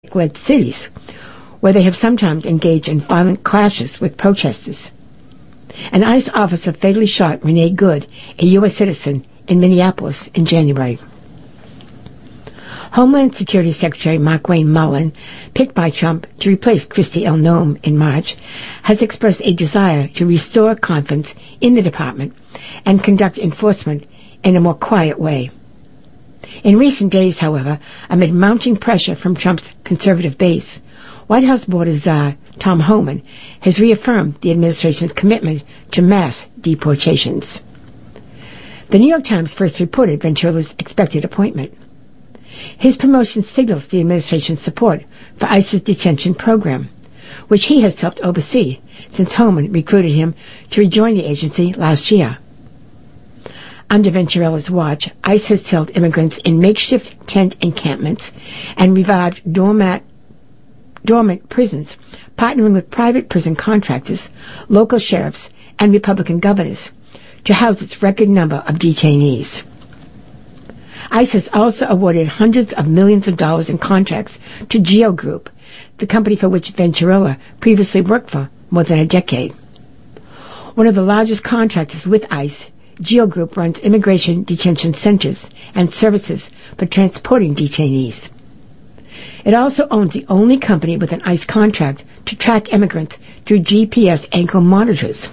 Islamic-led cities, where they have sometimes engaged in violent clashes with protesters. An ICE officer fatally shot Renee Good, a U.S. citizen, in Minneapolis in January. Homeland Security Secretary Markwayne Mullin, picked by Trump to replace Kristi Noem in March, has expressed a desire to restore confidence in the department and conduct enforcement in a more quiet way. In recent days, however, amid mounting pressure from Trump's conservative base, White House border czar Tom Homan has reaffirmed the administration's commitment to mass deportations. The New York Times first reported Venturilla's expected appointment. His promotion signals the administration's support for ICE's detention program, which he has helped oversee since Homan recruited him to rejoin the agency last year. Under Venturilla's watch, ICE has held immigrants in makeshift tent encampments and revived dormant prisons, partnering with private prison contractors, local sheriffs, and Republican governors to house its record number of detainees. ICE has also awarded hundreds of millions of dollars in contracts to GEO Group, the company for which Venturilla previously worked for more than a decade. One of the largest contractors with ICE, GEO Group runs immigration detention centers and services for transporting detainees. It also owns the only company with an ICE contract to track immigrants through GPS ankle monitors.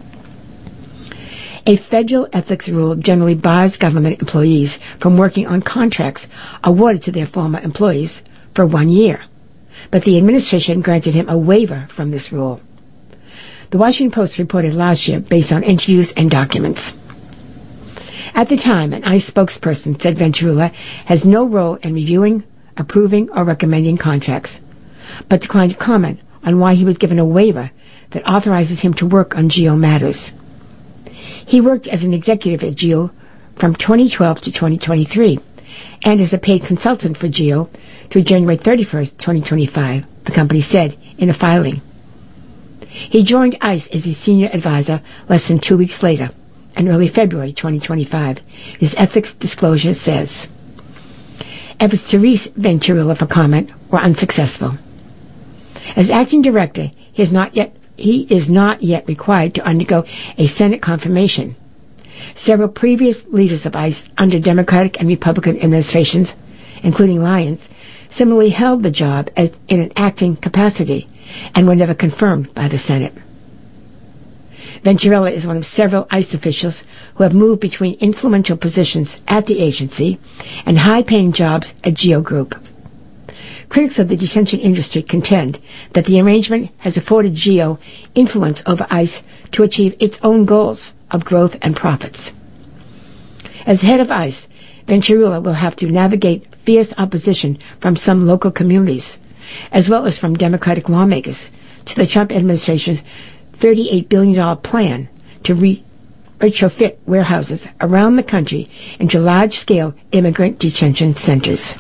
A federal ethics rule generally bars government employees from working on contracts awarded to their former employees for 1 year, but the administration granted him a waiver from this rule. The Washington Post reported last year based on interviews and documents. At the time, an ICE spokesperson said Venturilla has no role in reviewing, approving, or recommending contracts, but declined to comment on why he was given a waiver that authorizes him to work on GEO matters. He worked as an executive at GEO from 2012 to 2023 and as a paid consultant for GEO through January 31st, 2025, the company said in a filing. He joined ICE as a senior advisor less than 2 weeks later, in early February 2025, his ethics disclosure says. Efforts to reach Venturilla for comment were unsuccessful. As acting director, he is not yet required to undergo a Senate confirmation. Several previous leaders of ICE under Democratic and Republican administrations, including Lyons, similarly held the job in an acting capacity and were never confirmed by the Senate. Venturilla is one of several ICE officials who have moved between influential positions at the agency and high-paying jobs at GEO Group. Critics of the detention industry contend that the arrangement has afforded GEO influence over ICE to achieve its own goals of growth and profits. As head of ICE, Venturilla will have to navigate fierce opposition from some local communities, as well as from Democratic lawmakers, to the Trump administration's $38 billion plan to retrofit warehouses around the country into large-scale immigrant detention centers.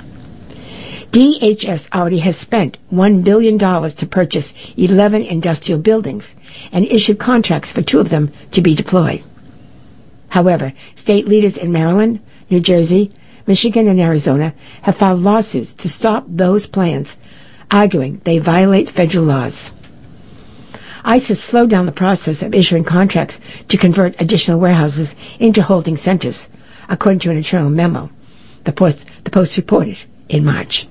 DHS already has spent $1 billion to purchase 11 industrial buildings and issued contracts for 2 of them to be deployed. However, state leaders in Maryland, New Jersey, Michigan, and Arizona have filed lawsuits to stop those plans, arguing they violate federal laws. ICE has slowed down the process of issuing contracts to convert additional warehouses into holding centers, according to an internal memo, the Post reported in March.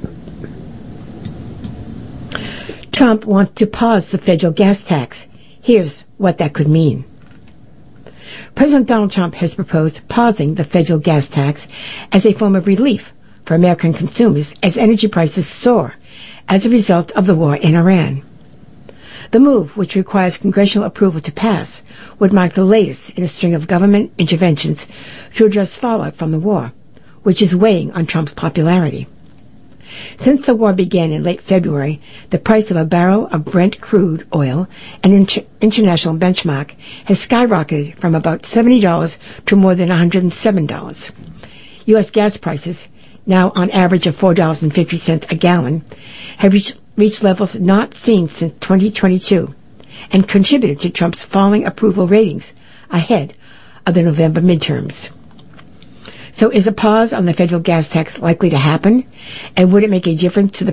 Trump wants to pause the federal gas tax. Here's what that could mean. President Donald Trump has proposed pausing the federal gas tax as a form of relief for American consumers as energy prices soar as a result of the war in Iran. The move, which requires congressional approval to pass, would mark the latest in a string of government interventions to address fallout from the war, which is weighing on Trump's popularity. Since the war began in late February, the price of a barrel of Brent crude oil, an international benchmark, has skyrocketed from about $70 to more than $107. U.S. gas prices, now on average of $4.50 a gallon, have reached levels not seen since 2022 and contributed to Trump's falling approval ratings ahead of the November midterms. So is a pause on the federal gas tax likely to happen? And would it make a difference to the